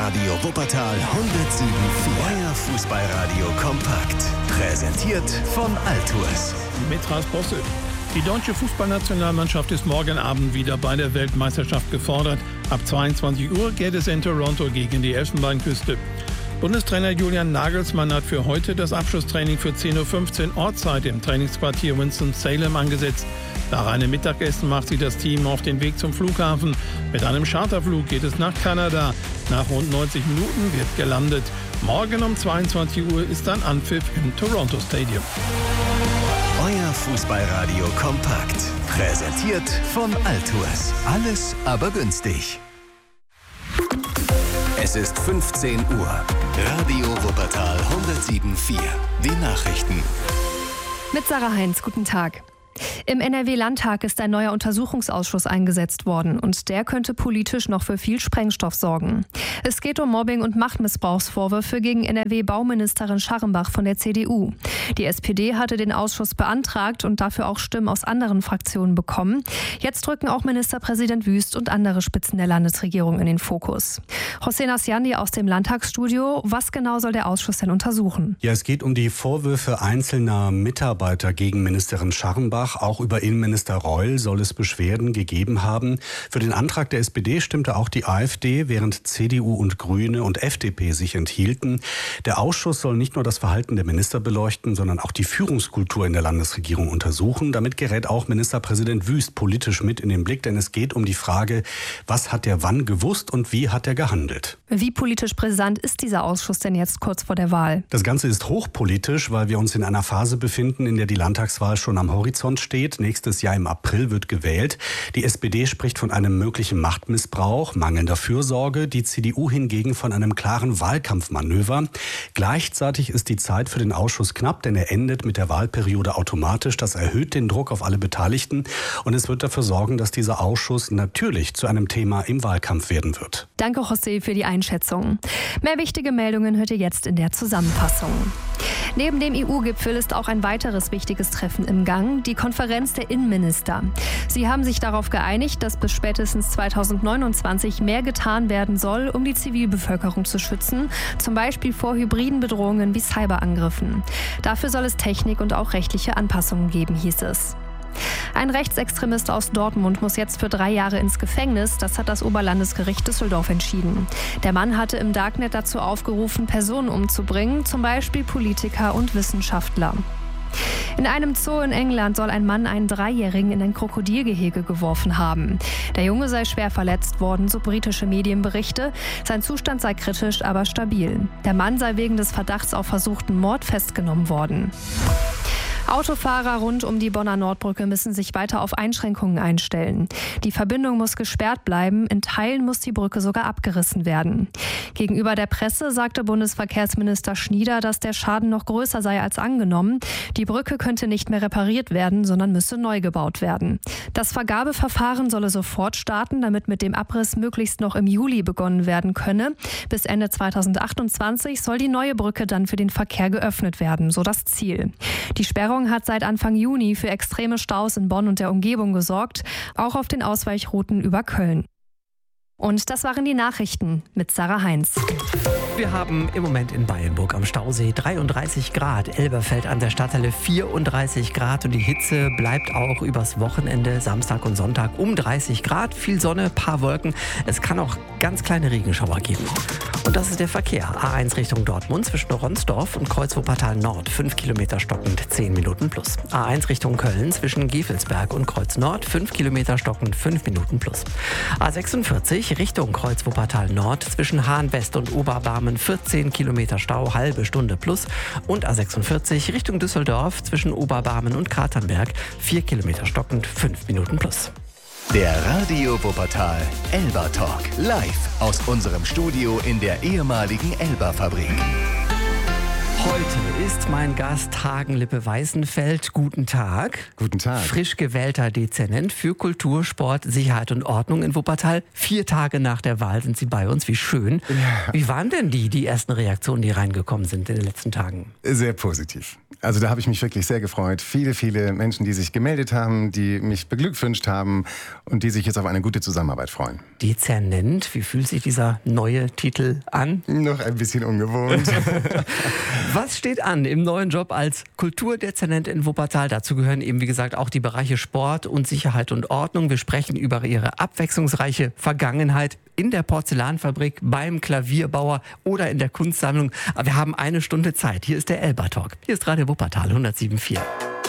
Radio Wuppertal 107.4. Euer Fußballradio kompakt. Präsentiert von Altours. Mit Ras Bosse. Die deutsche Fußballnationalmannschaft ist morgen Abend wieder bei der Weltmeisterschaft gefordert. Ab 22 Uhr geht es in Toronto gegen die Elfenbeinküste. Bundestrainer Julian Nagelsmann hat für heute das Abschlusstraining für 10:15 Uhr Ortszeit im Trainingsquartier Winston-Salem angesetzt. Nach einem Mittagessen macht sich das Team auf den Weg zum Flughafen. Mit einem Charterflug geht es nach Kanada. Nach rund 90 Minuten wird gelandet. Morgen um 22 Uhr ist dann Anpfiff im Toronto Stadium. Euer Fußballradio kompakt. Präsentiert von Altours. Alles aber günstig. Es ist 15 Uhr. Radio Wuppertal 107.4. Die Nachrichten. Mit Sarah Heinz, guten Tag. Im NRW-Landtag ist ein neuer Untersuchungsausschuss eingesetzt worden und der könnte politisch noch für viel Sprengstoff sorgen. Es geht um Mobbing- und Machtmissbrauchsvorwürfe gegen NRW-Bauministerin Scharrenbach von der CDU. Die SPD hatte den Ausschuss beantragt und dafür auch Stimmen aus anderen Fraktionen bekommen. Jetzt rücken auch Ministerpräsident Wüst und andere Spitzen der Landesregierung in den Fokus. Hossein Asjandi aus dem Landtagsstudio. Was genau soll der Ausschuss denn untersuchen? Ja, es geht um die Vorwürfe einzelner Mitarbeiter gegen Ministerin Scharrenbach. Auch über Innenminister Reul soll es Beschwerden gegeben haben. Für den Antrag der SPD stimmte auch die AfD, während CDU und Grüne und FDP sich enthielten. Der Ausschuss soll nicht nur das Verhalten der Minister beleuchten, sondern auch die Führungskultur in der Landesregierung untersuchen. Damit gerät auch Ministerpräsident Wüst politisch mit in den Blick, denn es geht um die Frage, was hat er wann gewusst und wie hat er gehandelt? Wie politisch brisant ist dieser Ausschuss denn jetzt kurz vor der Wahl? Das Ganze ist hochpolitisch, weil wir uns in einer Phase befinden, in der die Landtagswahl schon am Horizont steht. Nächstes Jahr im April wird gewählt. Die SPD spricht von einem möglichen Machtmissbrauch, mangelnder Fürsorge, die CDU hingegen von einem klaren Wahlkampfmanöver. Gleichzeitig ist die Zeit für den Ausschuss knapp, denn er endet mit der Wahlperiode automatisch. Das erhöht den Druck auf alle Beteiligten und es wird dafür sorgen, dass dieser Ausschuss natürlich zu einem Thema im Wahlkampf werden wird. Danke, José, für die Einschätzung. Mehr wichtige Meldungen hört ihr jetzt in der Zusammenfassung. Neben dem EU-Gipfel ist auch ein weiteres wichtiges Treffen im Gang, die Konferenz der Innenminister. Sie haben sich darauf geeinigt, dass bis spätestens 2029 mehr getan werden soll, um die Zivilbevölkerung zu schützen, zum Beispiel vor hybriden Bedrohungen wie Cyberangriffen. Dafür soll es Technik und auch rechtliche Anpassungen geben, hieß es. Ein Rechtsextremist aus Dortmund muss jetzt für 3 Jahre ins Gefängnis. Das hat das Oberlandesgericht Düsseldorf entschieden. Der Mann hatte im Darknet dazu aufgerufen, Personen umzubringen, zum Beispiel Politiker und Wissenschaftler. In einem Zoo in England soll ein Mann einen 3-Jährigen in ein Krokodilgehege geworfen haben. Der Junge sei schwer verletzt worden, so britische Medienberichte. Sein Zustand sei kritisch, aber stabil. Der Mann sei wegen des Verdachts auf versuchten Mord festgenommen worden. Autofahrer rund um die Bonner Nordbrücke müssen sich weiter auf Einschränkungen einstellen. Die Verbindung muss gesperrt bleiben, in Teilen muss die Brücke sogar abgerissen werden. Gegenüber der Presse sagte Bundesverkehrsminister Schnieder, dass der Schaden noch größer sei als angenommen. Die Brücke könnte nicht mehr repariert werden, sondern müsse neu gebaut werden. Das Vergabeverfahren solle sofort starten, damit mit dem Abriss möglichst noch im Juli begonnen werden könne. Bis Ende 2028 soll die neue Brücke dann für den Verkehr geöffnet werden, so das Ziel. Die Sperrung hat seit Anfang Juni für extreme Staus in Bonn und der Umgebung gesorgt, auch auf den Ausweichrouten über Köln. Und das waren die Nachrichten mit Sarah Heinz. Wir haben im Moment in Beyenburg am Stausee 33 Grad, Elberfeld an der Stadthalle 34 Grad und die Hitze bleibt auch übers Wochenende, Samstag und Sonntag um 30 Grad. Viel Sonne, paar Wolken. Es kann auch ganz kleine Regenschauer geben. Und das ist der Verkehr. A1 Richtung Dortmund zwischen Ronsdorf und Kreuz-Wuppertal Nord. 5 Kilometer stockend, 10 Minuten plus. A1 Richtung Köln zwischen Gevelsberg und Kreuz Nord. 5 Kilometer stockend, 5 Minuten plus. A46 Richtung Kreuz-Wuppertal Nord zwischen Hahn West und Oberbarmen. 14 Kilometer Stau, halbe Stunde plus. Und A46 Richtung Düsseldorf zwischen Oberbarmen und Katernberg. 4 Kilometer stockend, 5 Minuten plus. Der Radio Wuppertal Elba Talk. Live aus unserem Studio in der ehemaligen Elba-Fabrik. Heute ist mein Gast Hagen Lippe-Weißenfeld. Guten Tag. Guten Tag. Frisch gewählter Dezernent für Kultur, Sport, Sicherheit und Ordnung in Wuppertal. 4 Tage nach der Wahl sind Sie bei uns. Wie schön. Ja. Wie waren denn die ersten Reaktionen, die reingekommen sind in den letzten Tagen? Sehr positiv. Also da habe ich mich wirklich sehr gefreut. Viele, viele Menschen, die sich gemeldet haben, die mich beglückwünscht haben und die sich jetzt auf eine gute Zusammenarbeit freuen. Dezernent, wie fühlt sich dieser neue Titel an? Noch ein bisschen ungewohnt. Was steht an im neuen Job als Kulturdezernent in Wuppertal? Dazu gehören eben, wie gesagt, auch die Bereiche Sport und Sicherheit und Ordnung. Wir sprechen über Ihre abwechslungsreiche Vergangenheit in der Porzellanfabrik, beim Klavierbauer oder in der Kunstsammlung. Aber wir haben 1 Stunde Zeit. Hier ist der Elba Talk. Hier ist Radio Wuppertal 107.4.